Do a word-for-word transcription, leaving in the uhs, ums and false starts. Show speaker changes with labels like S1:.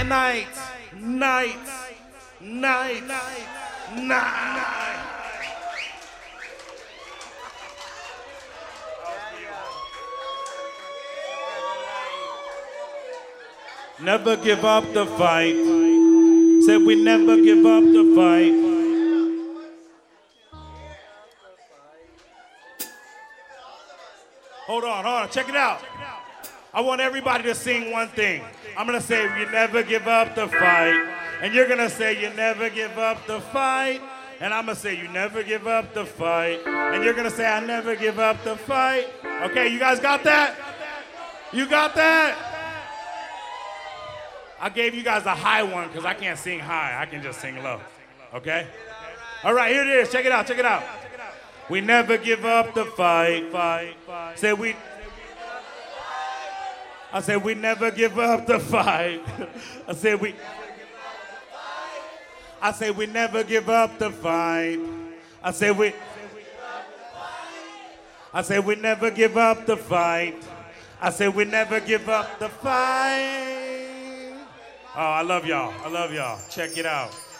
S1: night, night, night, night. Never give up the fight. Said we never give up the fight. Hold on, hold on, check it out. I want everybody to sing one thing. I'm gonna say, you never give up the fight. And you're gonna say, you never give up the fight. And I'm gonna say, you never give up the fight. And you're gonna say, I never give up the fight. Okay, you guys got that? You got that? I gave you guys a high one because I can't sing high. I can just sing low. Okay? All right, here it is. Check it out, check it out. We never give up the fight, fight, fight. Say we... I said, we never give up the fight. I said, we... I said, we never give up the fight. I said, we... I said, we never give up the fight. I said, we never give up the fight. Oh, I love y'all. I love y'all. Check it out.